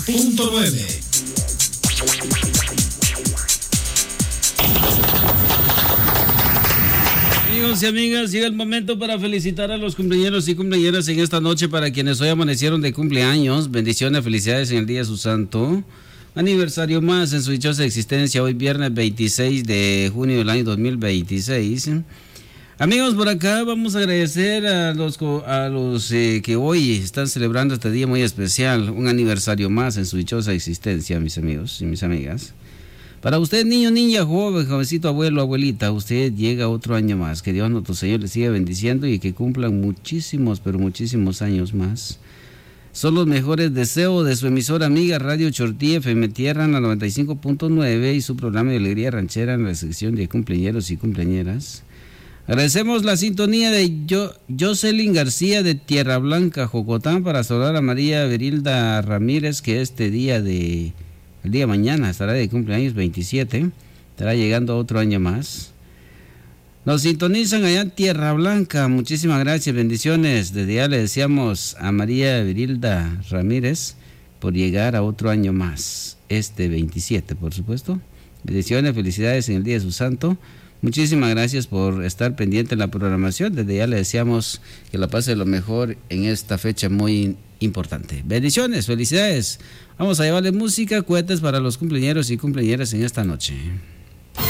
Amigos y amigas, llega el momento para felicitar a los cumpleañeros y cumpleañeras en esta noche. Para quienes hoy amanecieron de cumpleaños, bendiciones, felicidades en el día de su santo. Aniversario más en su dichosa existencia, hoy viernes 26 de junio del año 2026. Amigos, por acá vamos a agradecer a los que hoy están celebrando este día muy especial, un aniversario más en su dichosa existencia, mis amigos y mis amigas. Para usted, niño, niña, joven, jovencito, abuelo, abuelita, usted llega otro año más. Que Dios nuestro Señor le siga bendiciendo y que cumplan muchísimos, pero muchísimos años más. Son los mejores deseos de su emisora amiga Radio Chortí FM Tierra en la 95.9 y su programa de Alegría Ranchera en la sección de cumpleañeros y cumpleañeras. Agradecemos la sintonía de Jocelyn García de Tierra Blanca, Jocotán, para saludar a María Berilda Ramírez, que el día de mañana estará de cumpleaños 27, estará llegando a otro año más. Nos sintonizan allá en Tierra Blanca, muchísimas gracias, bendiciones. Desde ya le deseamos a María Berilda Ramírez por llegar a otro año más, 27 por supuesto. Bendiciones, felicidades en el día de su santo. Muchísimas gracias por estar pendiente en la programación. Desde ya le deseamos que la pase lo mejor en esta fecha muy importante. Bendiciones, felicidades. Vamos a llevarle música, cohetes para los cumpleañeros y cumpleañeras en esta noche.